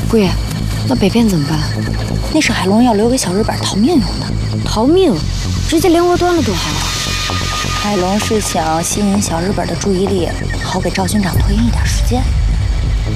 贵，那北边怎么办？ 那是海龙要留给小日本逃命用的。 逃命？直接连窝端了多好啊！ 海龙是想吸引小日本的注意力，好给赵军长拖延一点时间。